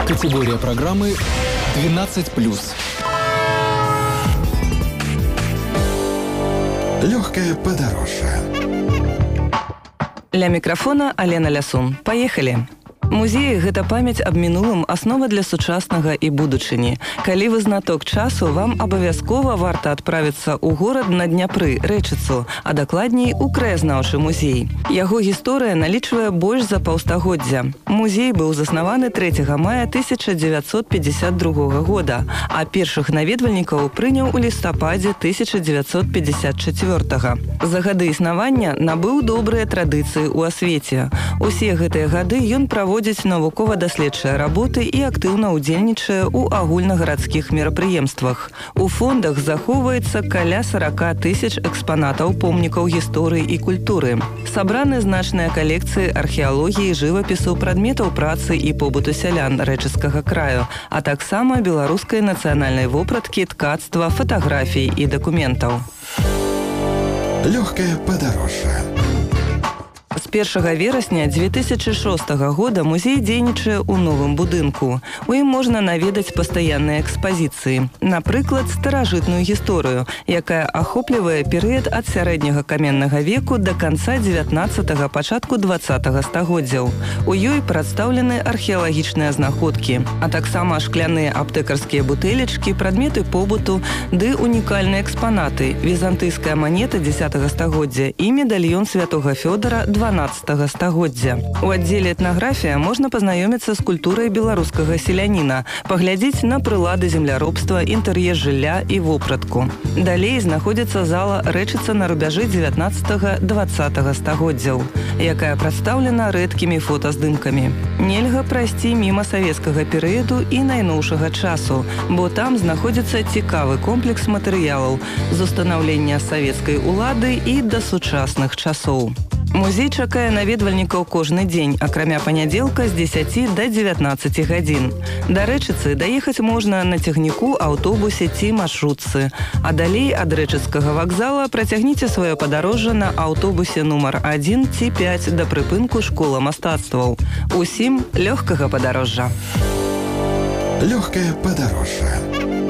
Категория программы 12+. Легкое подорожье. Ля мікрафона Алена Лясун. Паехалі! Музеі – гэта памяць аб мінулым, аснова для сучаснага і будучыні. Калі вы знаток часу, вам абавязкова варта адправіцца ў горад на Дняпры, Рэчыцу, а дакладней у краязнаўчы музей. Яго гісторыя налічвае больш за паўстагоддзя. Музей быў заснаваны 3 мая 1952 года, а першых наведвальнікаў прыняў у лістападзе 1954. За гады існавання набыў добрыя традыцыі ў асвеце. Усе гэтыя гады ён праводзіць навукова-даследчыя работы і актыўна ўдзельнічае ў агульнагарадскіх мерапрыемствах. У фондах захоўваецца каля 40 тысяч экспанатаў помнікаў гісторыі і культуры. Сабраны значныя калекцыі археалогіі, жывапісу, прадметаў працы і побыту сялян рэчыцкага краю, а таксама беларускай нацыянальнай вопраткі, ткацтва, фатаграфій і дакументаў. Легкое подорожье. З 1 верасня 2006 года музей дзейнічае ў новым будынку. У ім можна наведаць пастаянныя экспазіцыі. Напрыклад, старажытную гісторыю, якая ахоплівае перыяд ад сярэдняга каменнага веку да канца 19-го, пачатку 20-го стагоддзяў. У ёй прадстаўлены археалагічныя знаходкі, а таксама шкляныя аптэкарскія бутэлечкі, прадметы побыту ды унікальныя экспанаты, візантыйская манета 10-го стагоддзя і медальён святога Фёдара 12-го стагоддзя. У аддзеле этнаграфія можна пазнаёміцца з культурай беларускага селяніна, паглядзець на прылады земляробства, інтэр'ер жылля і вопратку. Далей знаходзіцца зала Рэчыца на рубяжы 19-20 стагоддзяў, якая прадстаўлена рэдкімі фотаздымкамі. Нельга прайсці міма савецкага перыяду і найноўшага часу, бо там знаходзіцца цікавы комплекс матэрыялаў з устанаўлення савецкай улады і да сучасных часоў. Музей чакае наведвальнікаў кожны дзень, акрамя панядзелка з 10 до 19 гадзін. Да Рэчыцы даехаць можна на цягніку, аўтобусе ці маршрутцы. А далей ад Рэчыцкага вакзала працягніце сваё падарожжа на аўтобусе нумар 1 ці 5 да прыпынку школа мастацтваў. Усім лёгкага падарожжа. Легкое подорожье.